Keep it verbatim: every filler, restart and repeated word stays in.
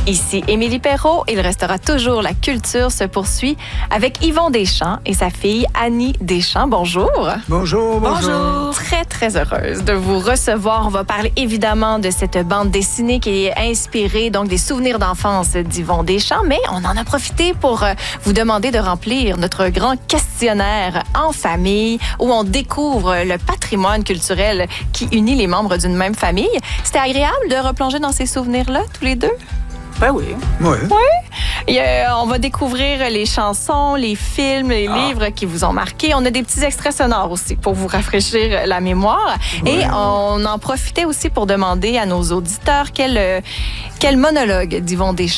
Ici Émilie Perrault. Il restera toujours la culture se poursuit avec Yvon Deschamps et sa fille Annie Deschamps. Bonjour. Bonjour, bonjour. Bonjour. Très, très heureuse de vous recevoir. On va parler évidemment de cette bande dessinée qui est inspirée donc des souvenirs d'enfance d'Yvon Deschamps, mais on en a profité pour vous demander de remplir notre grand questionnaire en famille où on découvre le patrimoine culturel qui unit les membres d'une même famille. C'était agréable de replonger dans ces souvenirs-là, tous les deux? Ben oui. Oui. Oui. Et, euh, on va découvrir les chansons, les films, les ah. livres qui vous ont marqué. On a des petits extraits sonores aussi pour vous rafraîchir la mémoire. Oui. Et on en profitait aussi pour demander à nos auditeurs quel, quel monologue d'Yvon Deschamps